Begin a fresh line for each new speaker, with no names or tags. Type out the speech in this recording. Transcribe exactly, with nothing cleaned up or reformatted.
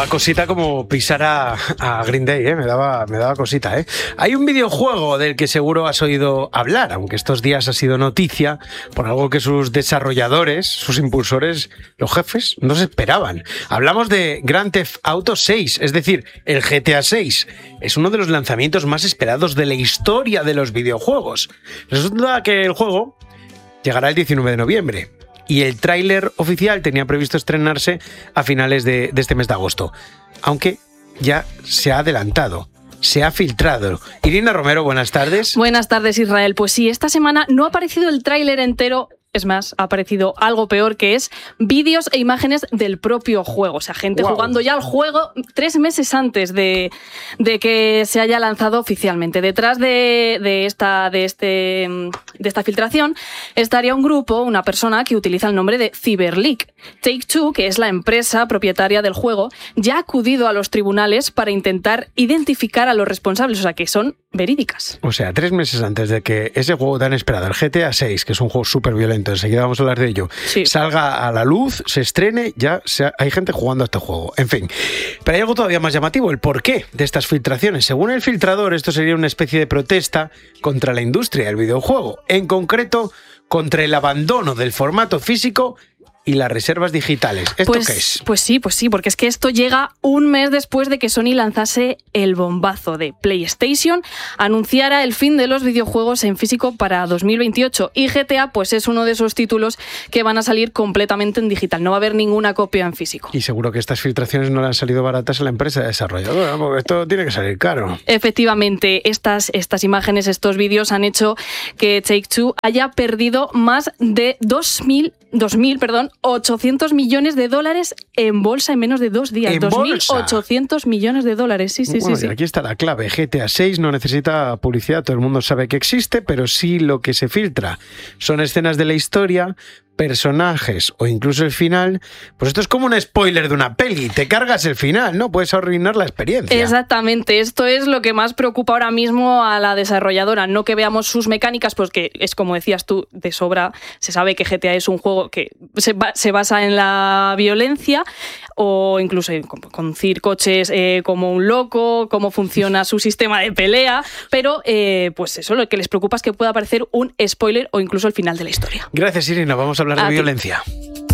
daba cosita como pisar a, a Green Day, ¿eh? me, daba, me daba cosita. ¿eh? Hay un videojuego del que seguro has oído hablar, aunque estos días ha sido noticia por algo que sus desarrolladores, sus impulsores, los jefes, no se esperaban. Hablamos de Grand Theft Auto seis, es decir, el G T A seis. Es uno de los lanzamientos más esperados de la historia de los videojuegos. Resulta que el juego llegará el diecinueve de noviembre. Y el tráiler oficial tenía previsto estrenarse a finales de, de este mes de agosto. Aunque ya se ha adelantado, se ha filtrado. Irina Romero, buenas tardes.
Buenas tardes, Israel. Pues sí, esta semana no ha aparecido el tráiler entero. Es más, ha aparecido algo peor, que es vídeos e imágenes del propio juego. O sea, gente wow. jugando ya al juego tres meses antes de, de que se haya lanzado oficialmente. Detrás de, de, esta, de, este, de esta filtración estaría un grupo, una persona que utiliza el nombre de Cyberleak. Take-Two, que es la empresa propietaria del juego, ya ha acudido a los tribunales para intentar identificar a los responsables, o sea, que son verídicas.
O sea, tres meses antes de que ese juego tan esperado, el G T A seis, que es un juego súper violento, enseguida vamos a hablar de ello, sí. salga a la luz, se estrene, ya se ha, hay gente jugando a este juego. En fin, pero hay algo todavía más llamativo, el porqué de estas filtraciones. Según el filtrador, esto sería una especie de protesta contra la industria del videojuego, en concreto contra el abandono del formato físico y las reservas digitales. ¿Esto
pues,
qué es?
Pues sí, pues sí, porque es que esto llega un mes después de que Sony lanzase el bombazo de PlayStation, anunciara el fin de los videojuegos en físico para dos mil veintiocho. Y G T A pues es uno de esos títulos que van a salir completamente en digital. No va a haber ninguna copia en físico.
Y seguro que estas filtraciones no le han salido baratas a la empresa desarrolladora, porque esto tiene que salir caro.
Efectivamente, estas, estas imágenes, estos vídeos han hecho que Take-Two haya perdido más de dos mil, perdón, ochocientos millones de dólares en bolsa en menos de dos días. dos mil ochocientos millones de dólares, sí, sí,
bueno,
sí, sí.
Aquí está la clave. G T A seis no necesita publicidad, todo el mundo sabe que existe, pero sí lo que se filtra son escenas de la historia, personajes o incluso el final. Pues esto es como un spoiler de una peli, te cargas el final, ¿no? Puedes arruinar la experiencia.
Exactamente, esto es lo que más preocupa ahora mismo a la desarrolladora, no que veamos sus mecánicas, pues que es como decías tú, de sobra se sabe que G T A es un juego que se, ba- se basa en la violencia o incluso en conducir coches eh, como un loco, cómo funciona su sistema de pelea, pero eh, pues eso, lo que les preocupa es que pueda aparecer un spoiler o incluso el final de la historia.
Gracias, Irina, vamos a hablar de
a
violencia.
Ti.